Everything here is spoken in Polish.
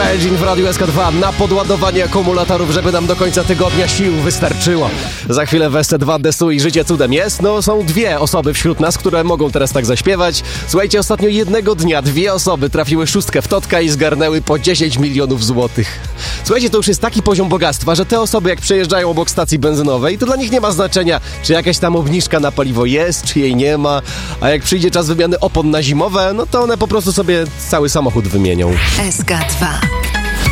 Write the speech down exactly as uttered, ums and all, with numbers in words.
Elgin w Radiu S K dwa na podładowanie akumulatorów, żeby nam do końca tygodnia sił wystarczyło. Za chwilę w S C dwa Desu i Życie cudem jest. No, są dwie osoby wśród nas, które mogą teraz tak zaśpiewać. Słuchajcie, ostatnio jednego dnia dwie osoby trafiły szóstkę w totka i zgarnęły po dziesięć milionów złotych. Słuchajcie, to już jest taki poziom bogactwa, że te osoby jak przejeżdżają obok stacji benzynowej, to dla nich nie ma znaczenia, czy jakaś tam obniżka na paliwo jest, czy jej nie ma. A jak przyjdzie czas wymiany opon na zimowe, no to one po prostu sobie cały samochód wymienią. S K dwa.